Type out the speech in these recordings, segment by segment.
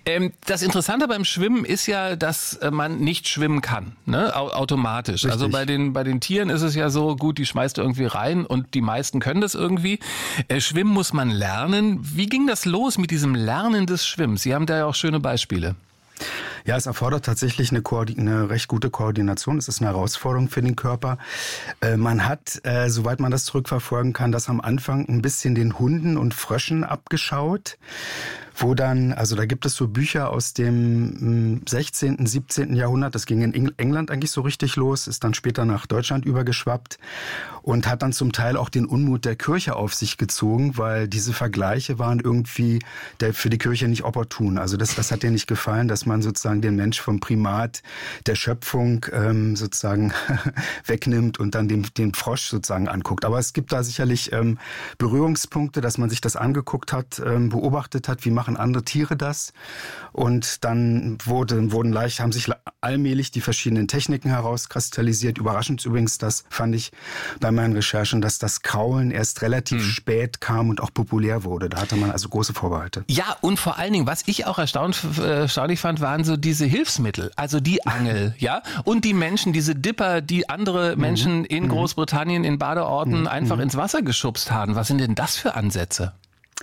Das Interessante beim Schwimmen ist ja, dass man nicht schwimmen kann, ne? Automatisch. Richtig. Also bei den Tieren ist es ja so, gut, die schmeißt du irgendwie rein und die meisten können das irgendwie. Schwimmen muss man lernen. Wie ging das los mit diesem Lernen des Schwimmens? Sie haben da ja auch schöne Beispiele. Ja, es erfordert tatsächlich eine recht gute Koordination. Es ist eine Herausforderung für den Körper. Man hat, soweit man das zurückverfolgen kann, das am Anfang ein bisschen den Hunden und Fröschen abgeschaut. Wo dann, also da gibt es so Bücher aus dem 16., 17. Jahrhundert, das ging in England eigentlich so richtig los, ist dann später nach Deutschland übergeschwappt und hat dann zum Teil auch den Unmut der Kirche auf sich gezogen, weil diese Vergleiche waren irgendwie für die Kirche nicht opportun. Also das hat ihr nicht gefallen, dass man sozusagen den Mensch vom Primat der Schöpfung sozusagen wegnimmt und dann den Frosch sozusagen anguckt. Aber es gibt da sicherlich Berührungspunkte, dass man sich das angeguckt hat, beobachtet hat, wie machen andere Tiere das? Und dann haben sich allmählich die verschiedenen Techniken herauskristallisiert. Überraschend übrigens, das fand ich bei meinen Recherchen, dass das Kraulen erst relativ spät kam und auch populär wurde. Da hatte man also große Vorbehalte. Ja, und vor allen Dingen, was ich auch erstaunlich fand, waren so diese Hilfsmittel, also die Angel, ja, und die Menschen, diese Dipper, die andere Menschen in Großbritannien in Badeorten einfach ins Wasser geschubst haben. Was sind denn das für Ansätze?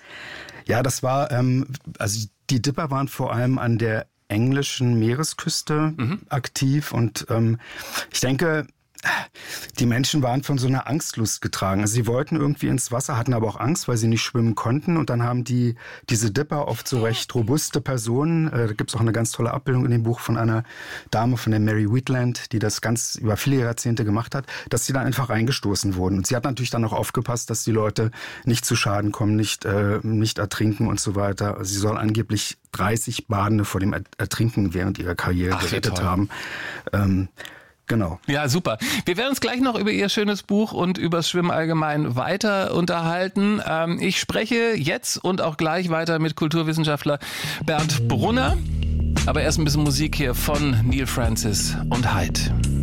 Ja, das war, also die Dipper waren vor allem an der englischen Meeresküste aktiv und ich denke, die Menschen waren von so einer Angstlust getragen. Also sie wollten irgendwie ins Wasser, hatten aber auch Angst, weil sie nicht schwimmen konnten. Und dann haben diese Dipper, oft so recht robuste Personen, da gibt es auch eine ganz tolle Abbildung in dem Buch von einer Dame, von der Mary Wheatland, die das ganz über viele Jahrzehnte gemacht hat, dass sie dann einfach reingestoßen wurden. Und sie hat natürlich dann auch aufgepasst, dass die Leute nicht zu Schaden kommen, nicht ertrinken und so weiter. Sie soll angeblich 30 Badende vor dem Ertrinken während ihrer Karriere gerettet haben. Genau. Ja, super. Wir werden uns gleich noch über Ihr schönes Buch und über das Schwimmen allgemein weiter unterhalten. Ich spreche jetzt und auch gleich weiter mit Kulturwissenschaftler Bernd Brunner. Aber erst ein bisschen Musik hier von Neil Francis und Hyde.